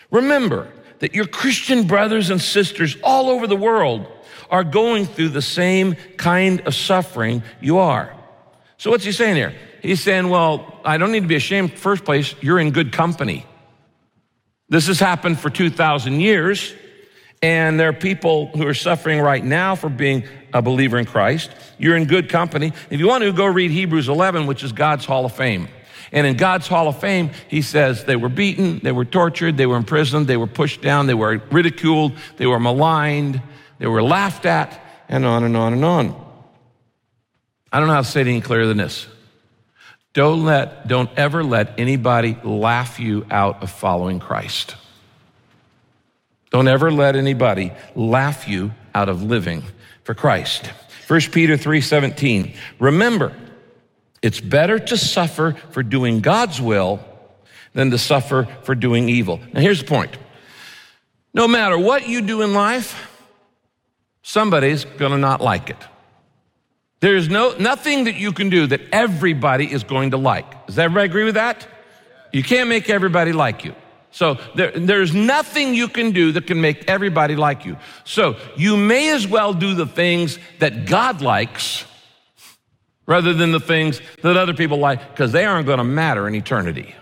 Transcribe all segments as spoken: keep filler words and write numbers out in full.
Remember that your Christian brothers and sisters all over the world are going through the same kind of suffering you are. So what's he saying here? He's saying, well, I don't need to be ashamed. First place, you're in good company. This has happened for two thousand years, and there are people who are suffering right now for being a believer in Christ. You're in good company. If you want to, go read Hebrews eleven, which is God's Hall of Fame. And in God's Hall of Fame, he says they were beaten, they were tortured, they were imprisoned, they were pushed down, they were ridiculed, they were maligned, they were laughed at, and on and on and on. I don't know how to say it any clearer than this. Don't let, don't ever let anybody laugh you out of following Christ. Don't ever let anybody laugh you out of living for Christ. First Peter three seventeen, remember, it's better to suffer for doing God's will than to suffer for doing evil. Now here's the point. No matter what you do in life, somebody's gonna not like it. There's no nothing that you can do that everybody is going to like. Does everybody agree with that? You can't make everybody like you. So there, there's nothing you can do that can make everybody like you. So you may as well do the things that God likes rather than the things that other people like, because they aren't going to matter in eternity.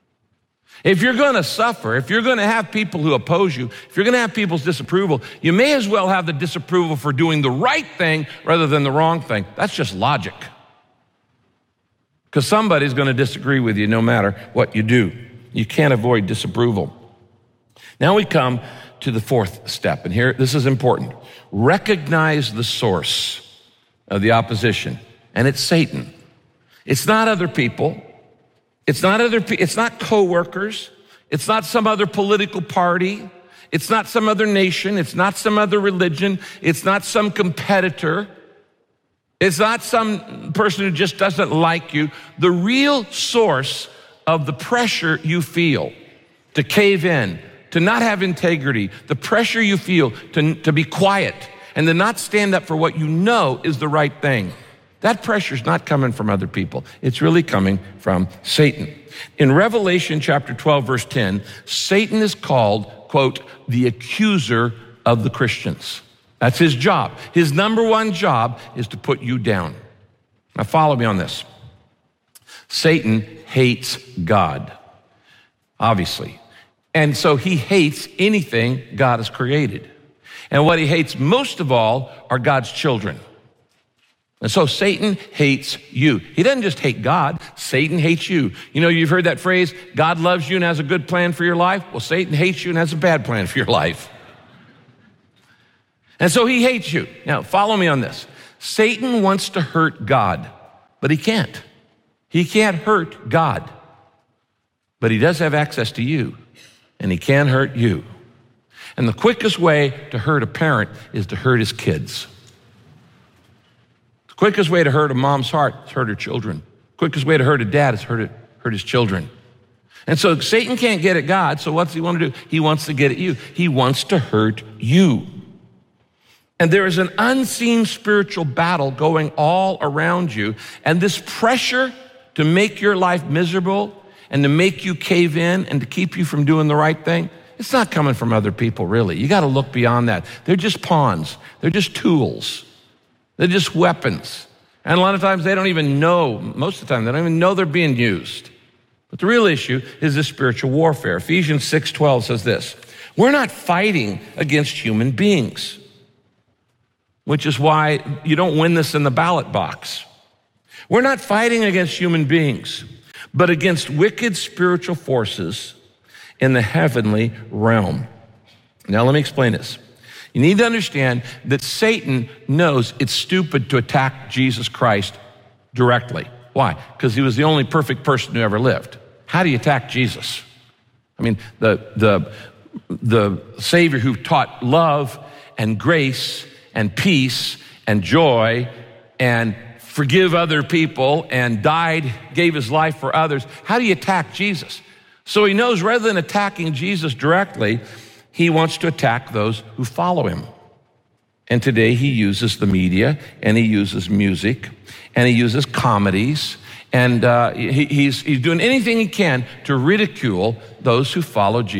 If you're going to suffer, if you're going to have people who oppose you, if you're going to have people's disapproval, you may as well have the disapproval for doing the right thing rather than the wrong thing. That's just logic. Because somebody's going to disagree with you no matter what you do. You can't avoid disapproval. Now we come to the fourth step, and here, this is important. Recognize the source of the opposition, and it's Satan. It's not other people. It's not other. It's not coworkers. It's not some other political party. It's not some other nation. It's not some other religion. It's not some competitor. It's not some person who just doesn't like you. The real source of the pressure you feel to cave in, to not have integrity, the pressure you feel to, to be quiet and to not stand up for what you know is the right thing. That pressure is not coming from other people. It's really coming from Satan. In Revelation chapter twelve, verse ten, Satan is called, quote, the accuser of the Christians. That's his job. His number one job is to put you down. Now follow me on this. Satan hates God, obviously. And so he hates anything God has created. And what he hates most of all are God's children. And so Satan hates you. He doesn't just hate God, Satan hates you. You know, you've heard that phrase, God loves you and has a good plan for your life. Well, Satan hates you and has a bad plan for your life. And so he hates you. Now, follow me on this. Satan wants to hurt God, but he can't. He can't hurt God, but he does have access to you, and he can hurt you. And the quickest way to hurt a parent is to hurt his kids. The quickest way to hurt a mom's heart is hurt her children. The quickest way to hurt a dad is hurt, it, hurt his children. And so Satan can't get at God, so what's he want to do? He wants to get at you. He wants to hurt you. And there is an unseen spiritual battle going all around you, and this pressure to make your life miserable and to make you cave in and to keep you from doing the right thing, it's not coming from other people, really. You got to look beyond that. They're just pawns. They're just tools. They're just weapons. And a lot of times they don't even know, most of the time, they don't even know they're being used. But the real issue is the spiritual warfare. Ephesians six twelve says this, we're not fighting against human beings, which is why you don't win this in the ballot box. We're not fighting against human beings, but against wicked spiritual forces in the heavenly realm. Now, let me explain this. You need to understand that Satan knows it's stupid to attack Jesus Christ directly. Why? Because he was the only perfect person who ever lived. How do you attack Jesus? I mean, the, the, the Savior who taught love and grace and peace and joy and forgive other people and died, gave his life for others. How do you attack Jesus? So he knows rather than attacking Jesus directly, he wants to attack those who follow him. And today he uses the media, and he uses music, and he uses comedies, and uh, he, he's, he's doing anything he can to ridicule those who follow Jesus.